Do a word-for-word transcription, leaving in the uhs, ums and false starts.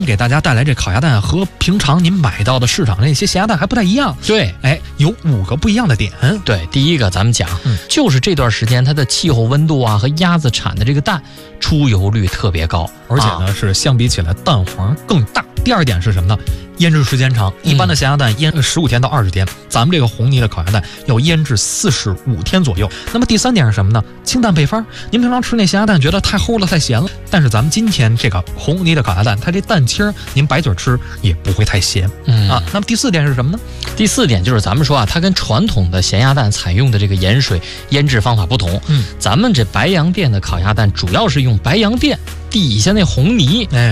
给大家带来这烤鸭蛋和平常您买到的市场那些咸鸭蛋还不太一样。 对， 哎，有五个不一样的点。 对，第一个咱们讲， 嗯、 就是这段时间它的气候温度啊和鸭子产的这个蛋出油率特别高， 而且呢、啊、是相比起来蛋黄更大。第二点是什么呢？腌制时间长，一般的咸鸭蛋腌十五天到二十天，咱们这个红泥的烤鸭蛋要腌制四十五天左右。那么第三点是什么呢？清淡配方。您平常吃那咸鸭蛋觉得太齁了太咸了，但是咱们今天这个红泥的烤鸭蛋，它这蛋清儿您白嘴吃也不会太咸、 嗯、 啊。那么第四点是什么呢？ 第四点就是咱们说啊，它跟传统的咸鸭蛋采用的这个盐水腌制方法不同。 嗯， 咱们这白洋淀的烤鸭蛋主要是用白洋淀底下那红泥。 哎。